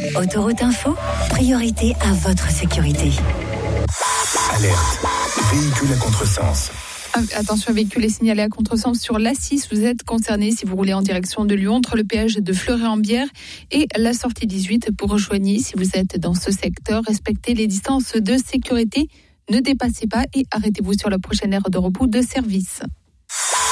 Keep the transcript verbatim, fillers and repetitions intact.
Autoroute Info, priorité à votre sécurité. Alerte, véhicule à contresens. Attention, véhicule est signalé à contresens sur l'A six. Vous êtes concerné si vous roulez en direction de Lyon entre le péage de Fleury-en-Bière et la sortie dix-huit pour Rejoigny. Si vous êtes dans ce secteur, respectez les distances de sécurité. Ne dépassez pas et arrêtez-vous sur la prochaine aire de repos de service.